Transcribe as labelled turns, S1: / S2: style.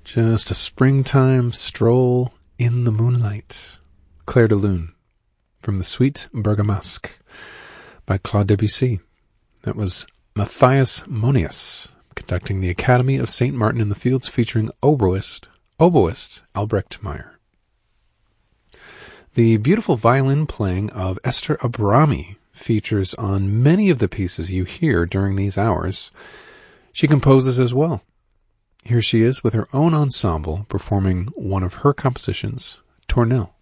S1: Just a springtime stroll in the moonlight. Clair de Lune from the Suite Bergamasque by Claude Debussy. That was Matthias Monius conducting the Academy of St. Martin in the Fields, featuring oboist Albrecht Meyer. The beautiful violin playing of Esther Abrami features on many of the pieces you hear during these hours. She composes as well. Here she is with her own ensemble performing one of her compositions, Tournelle.